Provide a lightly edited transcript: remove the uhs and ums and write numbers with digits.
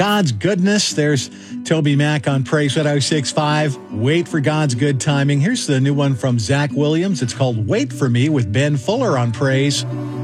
God's goodness. There's Toby Mac on Praise 106.5. Wait for God's good timing. Here's the new one from Zach Williams. It's called Wait for Me with Ben Fuller on Praise